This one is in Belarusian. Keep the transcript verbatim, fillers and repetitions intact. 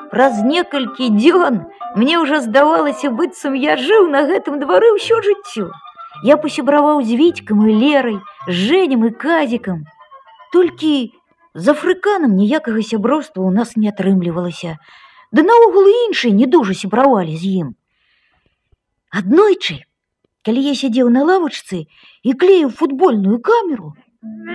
Праз некалькі дзён мне ўжо здавалася, быццам я жыў на гэтым двары ўсё жыццё. Я пасябраваў з Вітькам і Лерай, з Жэнем і Казікам. Толькі з Афрыканам ніякага сяброўства ў нас не атрымлівалася. Ды наогул і іншыя не дужа сябравалі з ім. Аднойчы, калі я сядзеў на лавачцы і клеіў футбольную камеру,